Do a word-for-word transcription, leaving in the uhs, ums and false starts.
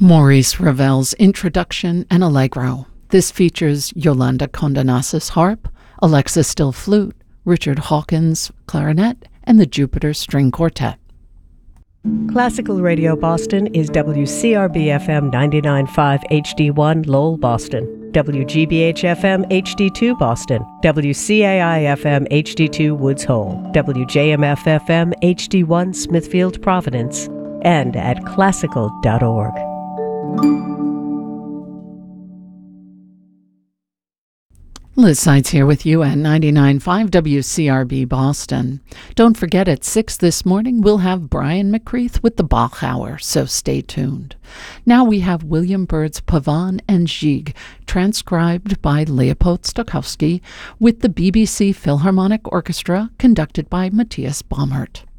Maurice Ravel's Introduction and Allegro. This features Yolanda Condonasis harp, Alexa Still flute, Richard Hawkins clarinet, and the Jupiter String Quartet. Classical Radio Boston is W C R B F M ninety-nine point five H D one Lowell, Boston, W G B H F M H D two Boston, W C A I F M H D two Woods Hole, W J M F F M H D one Smithfield, Providence, and at classical dot org. Liz Seitz here with you at ninety-nine point five W C R B Boston. Don't forget, at six this morning, we'll have Brian McCreath with the Bach Hour, so stay tuned. Now we have William Byrd's Pavane and Gigue, transcribed by Leopold Stokowski, with the B B C Philharmonic Orchestra, conducted by Matthias Baumhart.